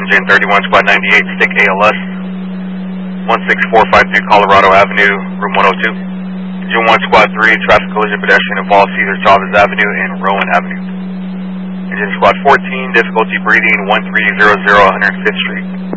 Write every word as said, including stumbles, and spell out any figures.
Engine thirty-one, Squad ninety-eight, stick A L S, one six four five three Colorado Avenue, room one oh two. Engine one, Squad three, traffic collision pedestrian involves Cesar Chavez Avenue and Rowan Avenue. Engine Squad fourteen, difficulty breathing, one three zero zero one hundred fifth Street.